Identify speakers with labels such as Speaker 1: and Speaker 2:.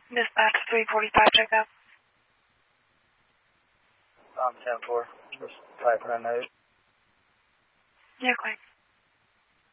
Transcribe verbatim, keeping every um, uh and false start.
Speaker 1: Dispatch three forty-five, check out.
Speaker 2: I'm ten four. Just typing a note.
Speaker 1: Yeah, quick.